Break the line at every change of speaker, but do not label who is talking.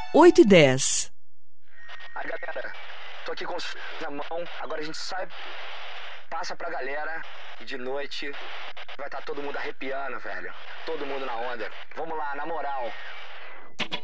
8h10.
Aí, galera, tô aqui com os na mão. Agora a gente sai, passa pra galera. E de noite vai estar todo mundo arrepiando, velho. Todo mundo na onda. Vamos lá, na moral.